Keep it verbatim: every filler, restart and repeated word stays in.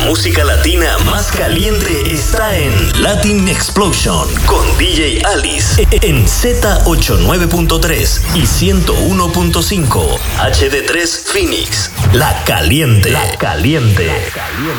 música latina más caliente está en Latin Explosion con D J Alice en Z ochenta y nueve punto tres y ciento uno punto cinco H D tres Phoenix. La caliente. La caliente.